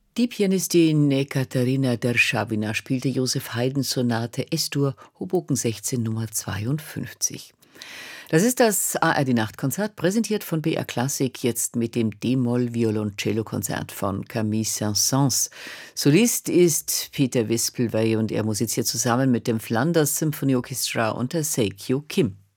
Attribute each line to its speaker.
Speaker 1: Die Pianistin Ekaterina Derschawina spielte Joseph Haydns Sonate S-Dur, Hoboken 16 Nummer 52. Das ist das ARD-Nachtkonzert, präsentiert von BR Klassik, jetzt mit dem D-Moll-Violoncello-Konzert von Camille Saint-Saëns. Solist ist Peter Wispelwey und er musiziert zusammen mit dem Flanders Symphony Orchestra unter Seikyo Kim.